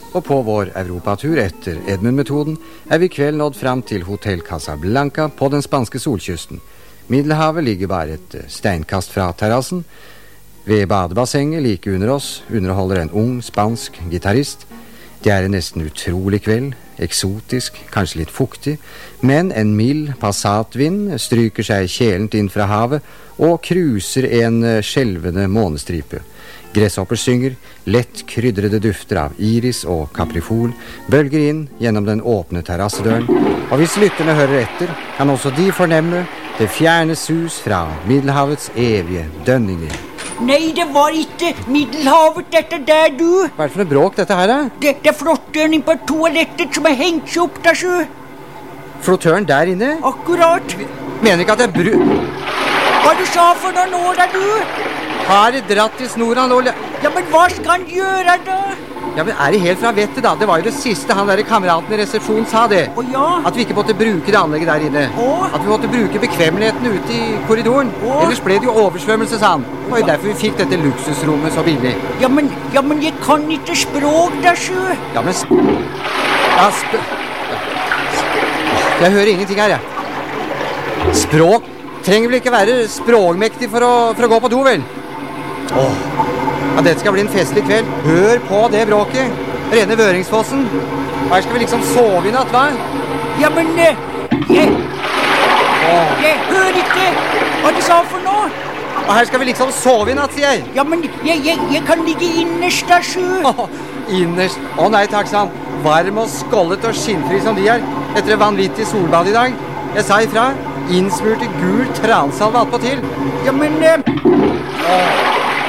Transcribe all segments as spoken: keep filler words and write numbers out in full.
og på vår europatur etter Edmund-metoden er vi i kveld nådd fram til Hotel Casablanca på den spanske solkysten. Middelhavet ligger bare et steinkast fra terrassen. Ved badebassenget like under oss underholder en ung spansk gitarist. Det er en nesten utrolig kveld, eksotisk, kanskje litt fuktig, men en mild passatvind stryker seg kjelent inn fra havet og kruser en skjelvende månestripe. Gresshopper synger, lett krydrede dufter av iris og kaprifol bølger inn gjennom den åpne terrassedøren, og hvis lytterne hører etter, kan også de fornemme det fjerne sus fra Middelhavets evige dønninger. Nei, det var ikke Middelhavet, dette der, du. Hva er det for noe bråk dette her, da? Det, det er flottøren på toalettet som er hengt seg opp der, så. Flottøren der inne? Akkurat. Mener ikke at det er bru... Hva du sa for noe nå, da, du? Har det dratt i snora nå? Ja, men hva skal han gjøre, da? Ja, men er det helt fra vettet, da? Det var jo det siste han der kameraten i resepsjonen sa det. Å ja? At vi ikke måtte bruke det anlegget der inne. Å? At vi måtte bruke bekvemmelighetene ute i korridoren. Å? Ellers ble det jo oversvømmelse, sa han. Det var jo derfor vi fikk dette luksusrommet så billig. Ja, men, ja, men jeg kan ikke språk der, så. Ja, men... Sp ja, sp jeg hører ingenting her, jeg. Språk trenger vel ikke være språkmektig for å, for å gå på do, vel? Åh, ja, dette skal bli en festlig kveld. Hør på det bråket. Rene Vøringsfossen. Her skal vi liksom sove i natt, hva? Ja, men uh, jeg... Åh. Jeg hører ikke hva du sa for noe. Og her skal vi liksom sove i natt, sier jeg. Ja, men jeg, jeg, jeg kan ligge innerst der, så. Åh, innerst. Å nei, takk, sa han. Varm og skollet og skinnfri som de er. Etter et vanvittig solbad i dag. Jeg sa ifra. Innsmurte gul transalve alt på til. Ja, men... Uh... Åh.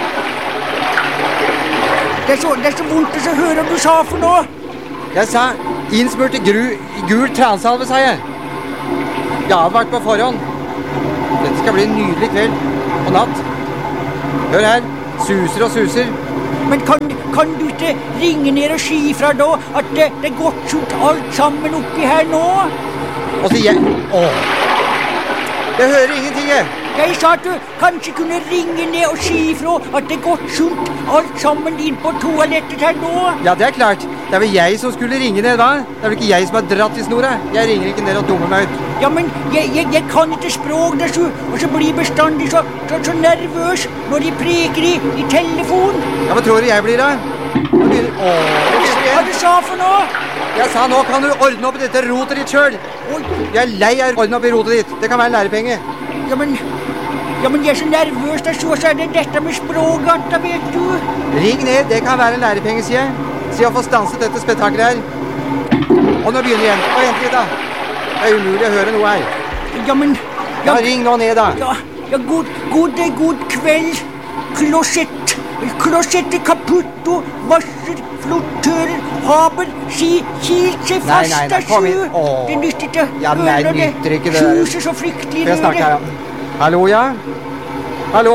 Det er, så, det er så vondt å høre hva du sa for noe. Jeg sa innsmurt i gru, gul transalve, sa jeg. Jeg har advart på forhånd. Dette skal bli en nydelig kveld og natt. Hør her, suser og suser. Men kan, kan du ikke ringe ned og si ifra da at det, det er gått skjult alt sammen oppi her nå? Og så jeg... Åh. Jeg hører ingenting, jeg. Jeg sa at du kanskje kunne ringe ned og si ifra at det er gått sunt alt sammen inn på toalettet her nå. Ja, det er klart. Det er vel jeg som skulle ringe ned, hva? Det er vel ikke jeg som har dratt i snora. Jeg ringer ikke ned og dummer meg ut. Ja, men jeg, jeg, jeg kan ikke språk der, så, og så blir bestandig så, så, så nervøs når de preker i, i telefon. Ja, hva tror du jeg blir da? Nå begynner... Åh, det begynner igjen. Hva du sa for noe? Jeg sa, nå kan du ordne opp i dette rotet ditt selv. Oi. Jeg er lei av å ordne opp i rotet ditt. Det kan være en lærepenge. Ja, men... Ja, men jeg er så nervøs, der så, så er det dette med språket, da vet du. Ring ned, det kan være en lærepenge, sier jeg. Si å få stanset dette spetakkelet her. Og nå begynner igjen. Og vent litt da. Det er umulig å høre noe her. Ja, men... Ja, ja ring nå ned da. Ja, ja, god, god, god kveld. Klosett. Klossettet kaputto. Vasser, flottører, haber, si, kilt seg fast, nei, nei, nei, kom inn. Åh. Det nytter ikke ja, å nei, høre det. nytter ikke det der. Suser så fryktelig. Skal jeg snakke her, ja. Hallo, ja? Hallo?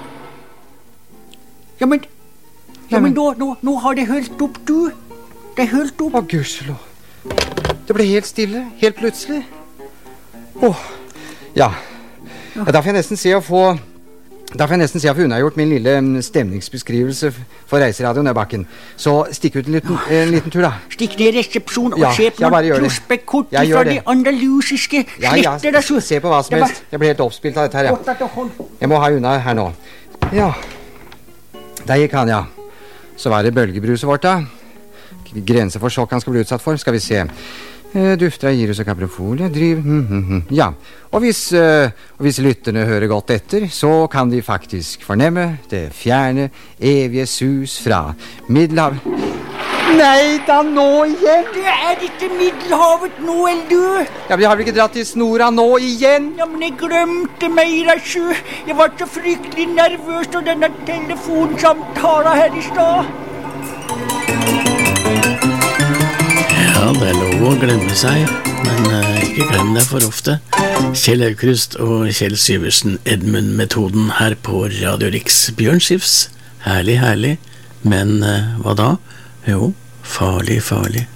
Ja, men... Ja, men nå, nå, nå har det hølt opp, du. Det er hølt opp. Å, gudskjelov. Det ble helt stille, helt plutselig. Åh, ja. Ja, da får jeg nesten se å få... Da får jeg nesten se å få unnagjort min lille stemningsbeskrivelse for reiseradioen i bakken. Så stikk ut en liten, en liten tur, da. Stikk ned i resepsjon og ja, se på noen prospektkort fra de andalusiske sletter. Ja, ja, se på hva som helst. Jeg ble helt oppspilt av dette her, ja. Jeg må ha unna her nå. Ja. Der gikk han, ja. Så var det bølgebruset vårt, da. Grense for sjokk han skal bli utsatt for, skal vi se. Uh, dufter av iris og kaprifol, jeg driver, hm, hm, hm. Ja, og hvis, uh, og hvis lytterne hører godt etter, så kan de faktisk fornemme det fjerne, evige sus fra Middelhavet. Nei da, nå igjen! Det er ikke Middelhavet nå, eller du? Ja, men jeg har vel ikke dratt i snora nå igjen? Ja, men jeg glemte meg, Rasju. Jeg var så fryktelig nervøs av denne telefonsamtalen her i stad. Ja, det er lov å glemme seg, men uh, ikke glem deg for ofte. Kjell Aukrust og Kjell Syversen, Edmund-metoden her på Radio Riks. Bjørn Skifs, herlig, herlig, men uh, hva da? Jo, farlig, farlig.